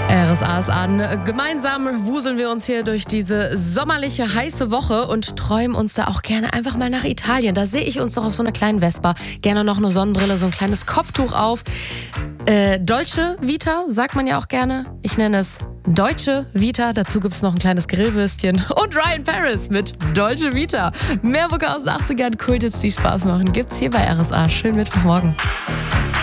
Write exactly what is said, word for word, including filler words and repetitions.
R S A ist an. Gemeinsam wuseln wir uns hier durch diese sommerliche, heiße Woche und träumen uns da auch gerne einfach mal nach Italien. Da sehe ich uns doch auf so einer kleinen Vespa. Gerne noch eine Sonnenbrille, so ein kleines Kopftuch auf. Äh, Dolce Vita, sagt man ja auch gerne. Ich nenne es Deutsche Vita. Dazu gibt es noch ein kleines Grillwürstchen. Und Ryan Paris mit Dolce Vita. Mehr Mucke aus den achtzigern, Kulthits, die Spaß machen, gibt's hier bei R S A. Schönen Mittwochmorgen.